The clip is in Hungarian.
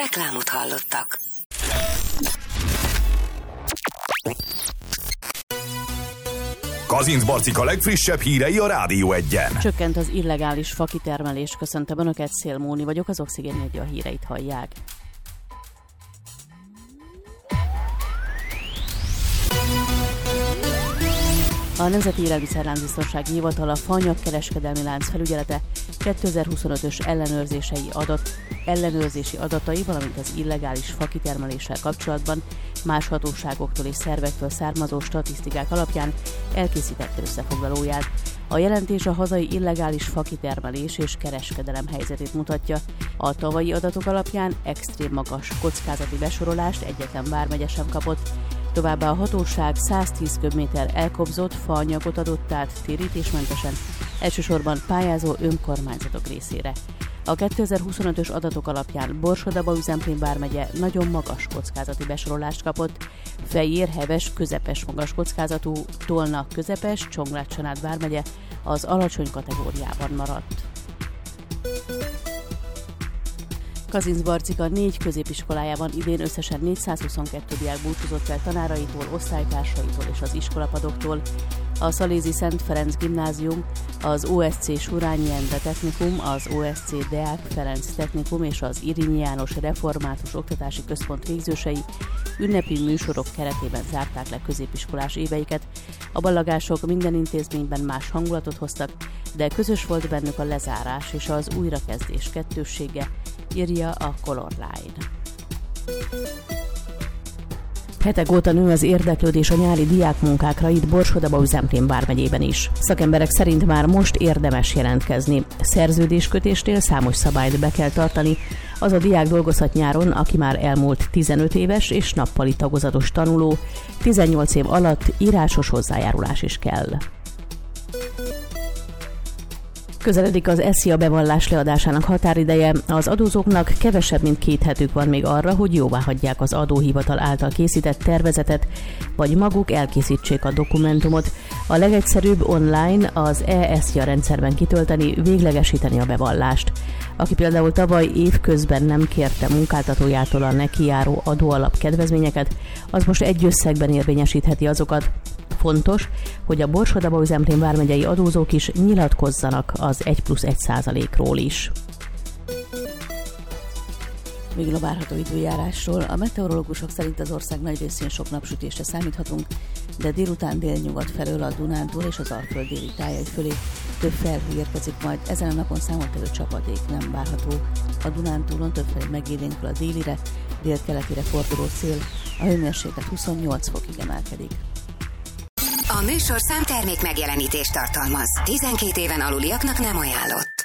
Reklámot hallottak. Kazinc Barcika legfrissebb hírei a Rádió Egyen. Csökkent az illegális fakitermelés. Köszöntöm Önöket, Szél Móni vagyok, az Oxigén Média híreit hallják. A Nemzeti Élelmiszerláncbiztonsági Hivatal, a faanyagkereskedelmi lánc felügyelete 2025-ös ellenőrzési adatai, valamint az illegális fakitermeléssel kapcsolatban más hatóságoktól és szervektől származó statisztikák alapján elkészítette összefoglalóját. A jelentés a hazai illegális fakitermelés és kereskedelem helyzetét mutatja. A tavalyi adatok alapján extrém magas kockázati besorolást egyetlen vármegye sem kapott. Továbbá a hatóság 110 köbméter elkobzott faanyagot adott át térítésmentesen, elsősorban pályázó önkormányzatok részére. A 2025-ös adatok alapján Borsod-Abaúj-Zemplén vármegye nagyon magas kockázati besorolást kapott, Fejér, Heves közepes magas kockázatú, Tolna közepes, Csongrád-Csanád vármegye az alacsony kategóriában maradt. Kazinc Barcika 4 középiskolájában idén összesen 422 diák búcsúzott el tanáraitól, osztálytársaitól és az iskolapadoktól. A Szalézi Szent Ferenc Gimnázium, az OSC Surányi Endre Technikum, az OSC Deák Ferenc Technikum és az Irinyi János Református Oktatási Központ végzősei ünnepi műsorok keretében zárták le középiskolás éveiket. A ballagások minden intézményben más hangulatot hoztak, de közös volt bennük a lezárás és az újrakezdés kettőssége, írja a Color Line. Hetek óta nő az érdeklődés a nyári diákmunkákra itt Borsod-Abaúj-Zemplén vármegyében is. Szakemberek szerint már most érdemes jelentkezni. Szerződéskötésnél számos szabályt be kell tartani. Az a diák dolgozhat nyáron, aki már elmúlt 15 éves és nappali tagozatos tanuló, 18 év alatt írásos hozzájárulás is kell. Közeledik az SZIA bevallás leadásának határideje, az adózóknak kevesebb, mint 2 hetük van még arra, hogy jóváhagyják az adóhivatal által készített tervezetet, vagy maguk elkészítsék a dokumentumot. A legegyszerűbb online az e-SZIA rendszerben kitölteni, véglegesíteni a bevallást. Aki például tavaly évközben nem kérte munkáltatójától a neki járó adóalap kedvezményeket, az most egy összegben érvényesítheti azokat. Fontos, hogy a Borsod-Abaúj-Zemplén vármegyei adózók is nyilatkozzanak az 1+1%-ról is. Végül a várható időjárásról. A meteorológusok szerint az ország nagy részén sok napsütésre számíthatunk, de délután délnyugat felől a Dunántúl és az Alföld déli tájai fölé több felhő érkezik, majd ezen a napon számottevő csapadék nem várható. A Dunántúlon többfelé megélénkül a délire, délkeletire forduló szél, a hőmérséklet 28 fokig emelkedik. A műsorszám termék megjelenítést tartalmaz. 12 éven aluliaknak nem ajánlott.